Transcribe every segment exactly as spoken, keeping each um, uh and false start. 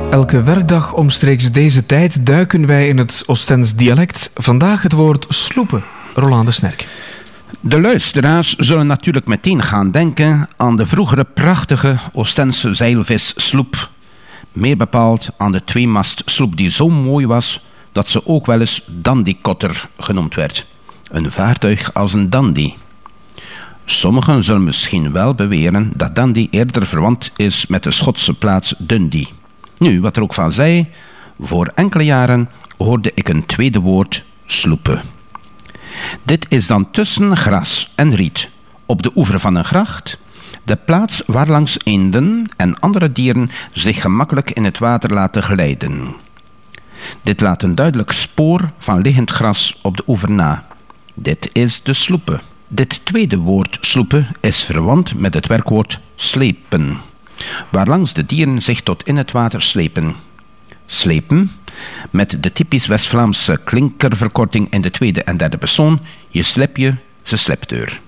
Elke werkdag omstreeks deze tijd duiken wij in het Oostends dialect. Vandaag het woord sloepen. Roland de Snerk. De luisteraars zullen natuurlijk meteen gaan denken aan de vroegere prachtige Oostense zeilvissloep. Meer bepaald aan de tweemastsloep die zo mooi was dat ze ook wel eens dandykotter genoemd werd. Een vaartuig als een dandy. Sommigen zullen misschien wel beweren dat dandy eerder verwant is met de Schotse plaats Dundee. Nu, wat er ook van zij, voor enkele jaren hoorde ik een tweede woord, sloepen. Dit is dan tussen gras en riet, op de oever van een gracht, de plaats waar langs eenden en andere dieren zich gemakkelijk in het water laten glijden. Dit laat een duidelijk spoor van liggend gras op de oever na. Dit is de sloepen. Dit tweede woord sloepen is verwant met het werkwoord slepen, waarlangs de dieren zich tot in het water slepen. Slepen, met de typisch West-Vlaamse klinkerverkorting in de tweede en derde persoon, je slep je, ze slepdeur.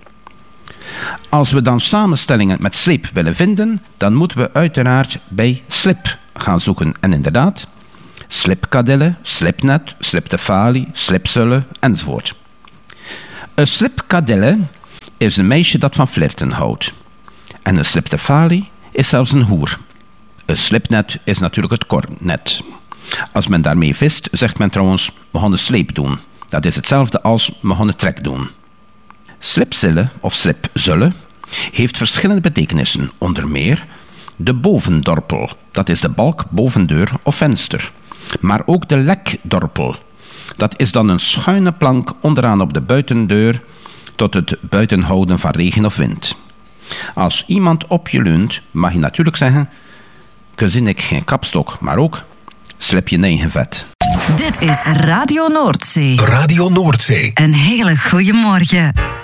Als we dan samenstellingen met sleep willen vinden, dan moeten we uiteraard bij slip gaan zoeken. En inderdaad, slipkadelle, slipnet, sliptefalie, slipzulle enzovoort. Een slipkadelle is een meisje dat van flirten houdt. En een sliptefalie is zelfs een hoer. Een slipnet is natuurlijk het kornet. Als men daarmee vist, zegt men trouwens, we gaan een sleep doen. Dat is hetzelfde als, we gaan een trek doen. Slipzille of slipzulle heeft verschillende betekenissen. Onder meer de bovendorpel, dat is de balk, bovendeur of venster. Maar ook de lekdorpel, dat is dan een schuine plank onderaan op de buitendeur tot het buitenhouden van regen of wind. Als iemand op je leunt, mag je natuurlijk zeggen, gezien ik geen kapstok, maar ook slip je eigen vet. Dit is Radio Noordzee. Radio Noordzee. Een hele goede morgen.